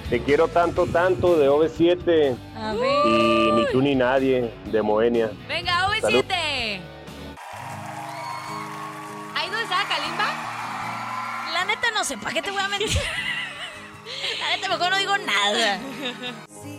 Te quiero tanto, tanto de OV7 A ver. y ni tú ni nadie de Moenia. Venga, OV7. Salud. ¿Ahí dónde estaba Kalimba? La neta no sé, ¿para qué te voy a mentir? La neta mejor no digo nada.